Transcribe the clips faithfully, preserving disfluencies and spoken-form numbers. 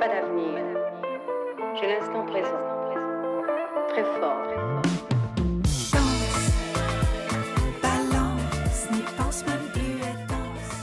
pas d'avenir. J'ai l'instant présent. Très fort. Balance, n'y pense même plus, elle danse.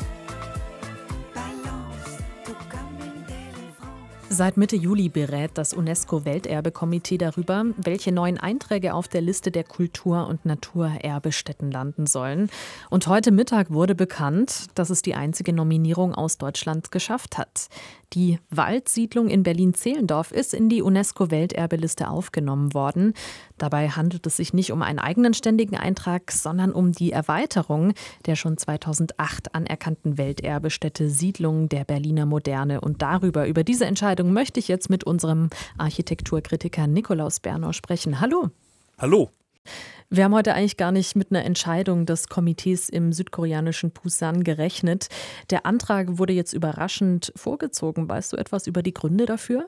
Balance, tout comme une délivrance. Seit Mitte Juli berät das UNESCO-Welterbekomitee darüber, welche neuen Einträge auf der Liste der Kultur- und Naturerbestätten landen sollen. Und heute Mittag wurde bekannt, dass es die einzige Nominierung aus Deutschland geschafft hat. Die Waldsiedlung in Berlin-Zehlendorf ist in die UNESCO-Welterbeliste aufgenommen worden. Dabei handelt es sich nicht um einen eigenen ständigen Eintrag, sondern um die Erweiterung der schon zweitausendacht anerkannten Welterbestätte Siedlung der Berliner Moderne. Und darüber, über diese Entscheidung möchte ich jetzt mit unserem Architekturkritiker Nikolaus Bernau sprechen. Hallo. Hallo. Wir haben heute eigentlich gar nicht mit einer Entscheidung des Komitees im südkoreanischen Busan gerechnet. Der Antrag wurde jetzt überraschend vorgezogen. Weißt du etwas über die Gründe dafür?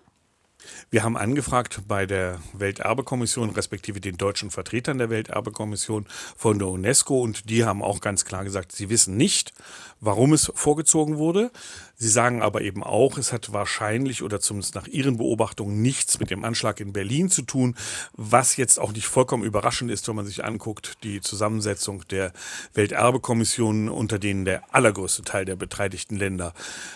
Wir haben angefragt bei der Welterbekommission, respektive den deutschen Vertretern der Welterbekommission von der UNESCO, und die haben auch ganz klar gesagt, sie wissen nicht, warum es vorgezogen wurde. Sie sagen aber eben auch, es hat wahrscheinlich oder zumindest nach ihren Beobachtungen nichts mit dem Anschlag in Berlin zu tun, was jetzt auch nicht vollkommen überraschend ist, wenn man sich anguckt, die Zusammensetzung der Welterbekommission, unter denen der allergrößte Teil der beteiligten Länder,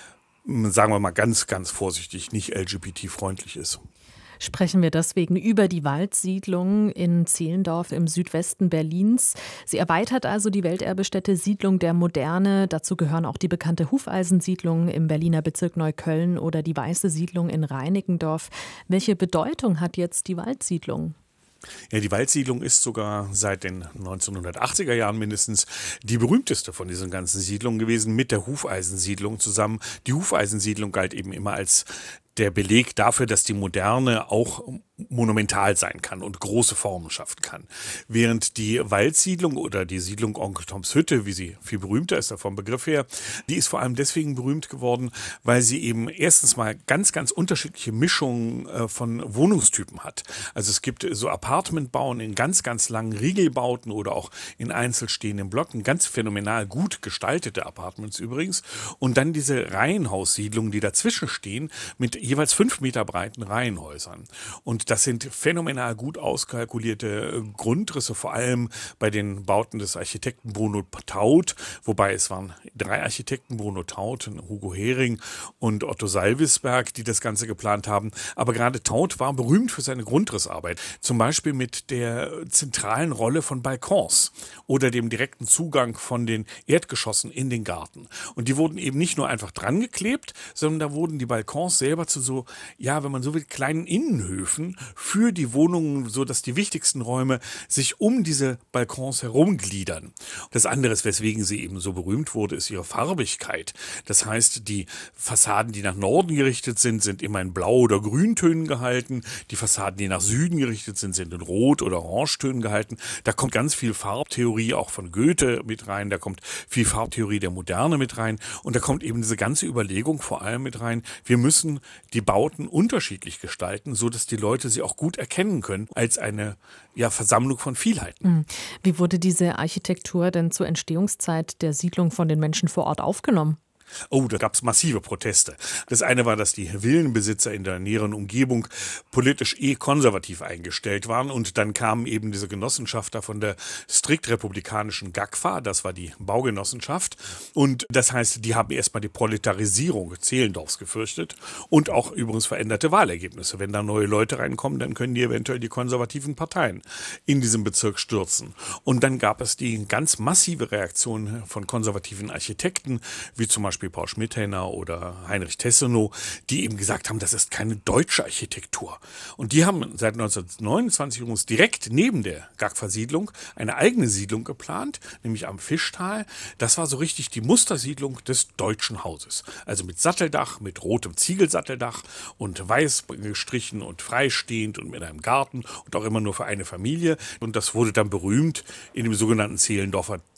sagen wir mal ganz, ganz vorsichtig, nicht L G B T-freundlich ist. Sprechen wir deswegen über die Waldsiedlung in Zehlendorf im Südwesten Berlins. Sie erweitert also die Welterbestätte Siedlung der Moderne. Dazu gehören auch die bekannte Hufeisensiedlung im Berliner Bezirk Neukölln oder die Weiße Siedlung in Reinickendorf. Welche Bedeutung hat jetzt die Waldsiedlung? Ja, die Waldsiedlung ist sogar seit den neunzehnhundertachtziger Jahren mindestens die berühmteste von diesen ganzen Siedlungen gewesen, mit der Hufeisensiedlung zusammen. Die Hufeisensiedlung galt eben immer als der Beleg dafür, dass die Moderne auch monumental sein kann und große Formen schaffen kann. Während die Waldsiedlung oder die Siedlung Onkel Toms Hütte, wie sie viel berühmter ist, vom Begriff her, die ist vor allem deswegen berühmt geworden, weil sie eben erstens mal ganz, ganz unterschiedliche Mischungen äh, von Wohnungstypen hat. Also es gibt so Apartmentbauen in ganz, ganz langen Riegelbauten oder auch in einzelstehenden Blöcken, ganz phänomenal gut gestaltete Apartments übrigens. Und dann diese Reihenhaussiedlungen, die dazwischen stehen, mit jeweils fünf Meter breiten Reihenhäusern. Und das sind phänomenal gut auskalkulierte Grundrisse, vor allem bei den Bauten des Architekten Bruno Taut, wobei es waren drei Architekten, Bruno Taut, Hugo Hering und Otto Salvisberg, die das Ganze geplant haben. Aber gerade Taut war berühmt für seine Grundrissarbeit, zum Beispiel mit der zentralen Rolle von Balkons oder dem direkten Zugang von den Erdgeschossen in den Garten. Und die wurden eben nicht nur einfach dran geklebt, sondern da wurden die Balkons selber zu so, ja, wenn man so will, kleinen Innenhöfen für die Wohnungen, so dass die wichtigsten Räume sich um diese Balkons herumgliedern. Das andere, weswegen sie eben so berühmt wurde, ist ihre Farbigkeit. Das heißt, die Fassaden, die nach Norden gerichtet sind, sind immer in Blau- oder Grüntönen gehalten. Die Fassaden, die nach Süden gerichtet sind, sind in Rot- oder Orangetönen gehalten. Da kommt ganz viel Farbtheorie auch von Goethe mit rein. Da kommt viel Farbtheorie der Moderne mit rein. Und da kommt eben diese ganze Überlegung vor allem mit rein. Wir müssen die Bauten unterschiedlich gestalten, so dass die Leute sie auch gut erkennen können als eine ja, Versammlung von Vielheiten. Wie wurde diese Architektur denn zur Entstehungszeit der Siedlung von den Menschen vor Ort aufgenommen? Oh, da gab es massive Proteste. Das eine war, dass die Villenbesitzer in der näheren Umgebung politisch eh konservativ eingestellt waren, und dann kamen eben diese Genossenschafter von der strikt republikanischen GAGFA, das war die Baugenossenschaft, und das heißt, die haben erstmal die Proletarisierung Zehlendorfs gefürchtet und auch übrigens veränderte Wahlergebnisse. Wenn da neue Leute reinkommen, dann können die eventuell die konservativen Parteien in diesem Bezirk stürzen. Und dann gab es die ganz massive Reaktion von konservativen Architekten, wie zum Beispiel Paul Schmidheiner oder Heinrich Tessenow, die eben gesagt haben, das ist keine deutsche Architektur. Und die haben seit neunzehnhundertneunundzwanzig übrigens direkt neben der GAGFA-Siedlung eine eigene Siedlung geplant, nämlich am Fischtal. Das war so richtig die Mustersiedlung des deutschen Hauses. Also mit Satteldach, mit rotem Ziegelsatteldach und weiß gestrichen und freistehend und mit einem Garten und auch immer nur für eine Familie. Und das wurde dann berühmt in dem sogenannten Zehlendorfer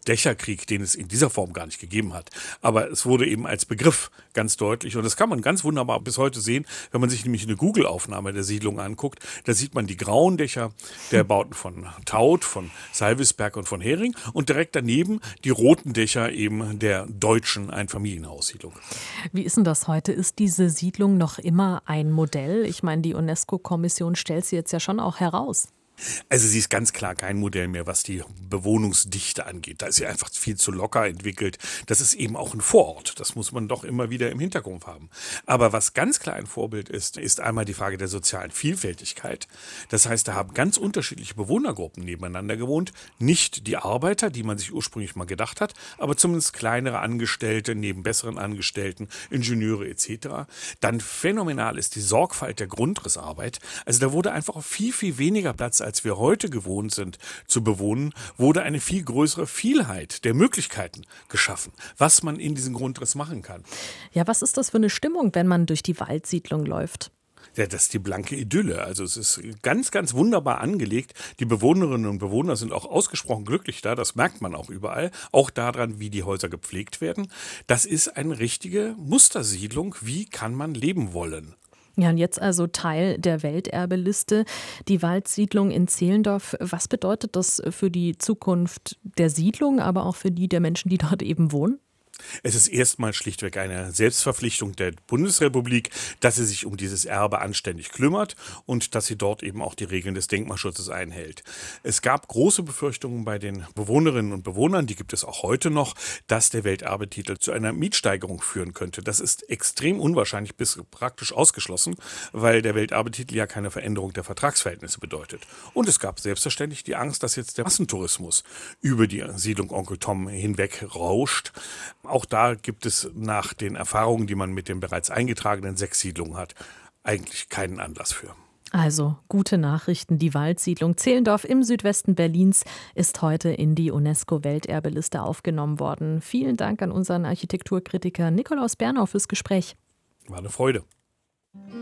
Dächerkrieg, den es in dieser Form gar nicht gegeben hat. Aber es wurde eben als Begriff ganz deutlich und das kann man ganz wunderbar bis heute sehen, wenn man sich nämlich eine Google-Aufnahme der Siedlung anguckt. Da sieht man die grauen Dächer der Bauten von Taut, von Salvisberg und von Hering und direkt daneben die roten Dächer eben der deutschen Einfamilienhaussiedlung. Wie ist denn das heute? Ist diese Siedlung noch immer ein Modell? Ich meine, die UNESCO-Kommission stellt sie jetzt ja schon auch heraus. Also sie ist ganz klar kein Modell mehr, was die Bewohnungsdichte angeht. Da ist sie einfach viel zu locker entwickelt. Das ist eben auch ein Vorort. Das muss man doch immer wieder im Hintergrund haben. Aber was ganz klar ein Vorbild ist, ist einmal die Frage der sozialen Vielfältigkeit. Das heißt, da haben ganz unterschiedliche Bewohnergruppen nebeneinander gewohnt. Nicht die Arbeiter, die man sich ursprünglich mal gedacht hat, aber zumindest kleinere Angestellte neben besseren Angestellten, Ingenieure et cetera. Dann phänomenal ist die Sorgfalt der Grundrissarbeit. Also da wurde einfach viel, viel weniger Platz als wir heute gewohnt sind zu bewohnen, wurde eine viel größere Vielheit der Möglichkeiten geschaffen, was man in diesem Grundriss machen kann. Ja, was ist das für eine Stimmung, wenn man durch die Waldsiedlung läuft? Ja, das ist die blanke Idylle. Also es ist ganz, ganz wunderbar angelegt. Die Bewohnerinnen und Bewohner sind auch ausgesprochen glücklich da. Das merkt man auch überall. Auch daran, wie die Häuser gepflegt werden. Das ist eine richtige Mustersiedlung. Wie kann man leben wollen? Ja, und jetzt also Teil der Welterbeliste, die Waldsiedlung in Zehlendorf. Was bedeutet das für die Zukunft der Siedlung, aber auch für die der Menschen, die dort eben wohnen? Es ist erstmal schlichtweg eine Selbstverpflichtung der Bundesrepublik, dass sie sich um dieses Erbe anständig kümmert und dass sie dort eben auch die Regeln des Denkmalschutzes einhält. Es gab große Befürchtungen bei den Bewohnerinnen und Bewohnern, die gibt es auch heute noch, dass der Welterbetitel zu einer Mietsteigerung führen könnte. Das ist extrem unwahrscheinlich bis praktisch ausgeschlossen, weil der Welterbetitel ja keine Veränderung der Vertragsverhältnisse bedeutet. Und es gab selbstverständlich die Angst, dass jetzt der Massentourismus über die Siedlung Onkel Tom hinweg rauscht. Auch da gibt es nach den Erfahrungen, die man mit den bereits eingetragenen sechs Siedlungen hat, eigentlich keinen Anlass für. Also gute Nachrichten. Die Waldsiedlung Zehlendorf im Südwesten Berlins ist heute in die UNESCO-Welterbeliste aufgenommen worden. Vielen Dank an unseren Architekturkritiker Nikolaus Bernau fürs Gespräch. War eine Freude.